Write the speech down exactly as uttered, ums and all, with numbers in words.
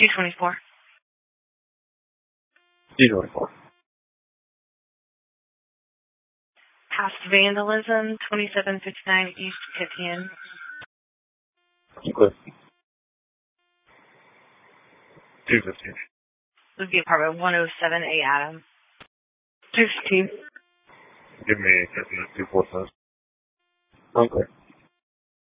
two twenty-four. two twenty-four. Past vandalism, twenty-seven fifty-nine East Pythian. Okay. two fifteen. Would be apartment one oh seven A Adam. two fifteen. Give me two four five. Okay.